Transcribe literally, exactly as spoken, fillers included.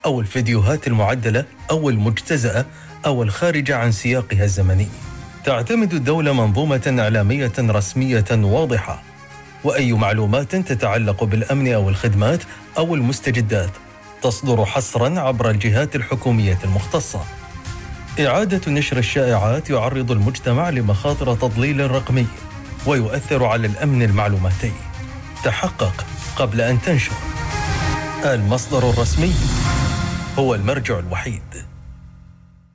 أو الفيديوهات المعدلة أو المجتزأة أو الخارجة عن سياقها الزمني. تعتمد الدولة منظومة إعلامية رسمية واضحة، وأي معلومات تتعلق بالأمن أو الخدمات أو المستجدات تصدر حصراً عبر الجهات الحكومية المختصة. إعادة نشر الشائعات يعرض المجتمع لمخاطر تضليل رقمي ويؤثر على الأمن المعلوماتي. تحقق قبل أن تنشر. المصدر الرسمي هو المرجع الوحيد.